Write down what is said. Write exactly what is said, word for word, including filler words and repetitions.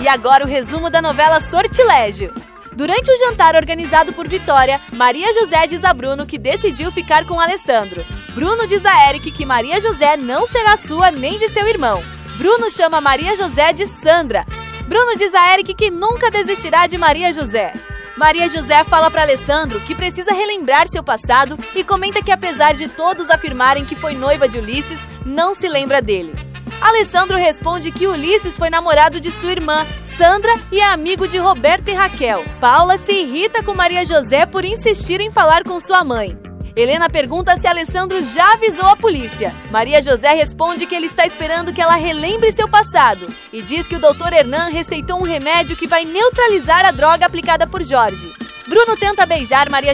E agora o resumo da novela Sortilégio. Durante o jantar organizado por Vitória, Maria José diz a Bruno que decidiu ficar com Alessandro. Bruno diz a Eric que Maria José não será sua nem de seu irmão. Bruno chama Maria José de Sandra. Bruno diz a Eric que nunca desistirá de Maria José. Maria José fala para Alessandro que precisa relembrar seu passado e comenta que apesar de todos afirmarem que foi noiva de Ulisses, não se lembra dele. Alessandro responde que Ulisses foi namorado de sua irmã, Sandra, e é amigo de Roberto e Raquel. Paula se irrita com Maria José por insistir em falar com sua mãe. Helena pergunta se Alessandro já avisou a polícia. Maria José responde que ele está esperando que ela relembre seu passado e diz que o doutor Hernan receitou um remédio que vai neutralizar a droga aplicada por Jorge. Bruno tenta beijar Maria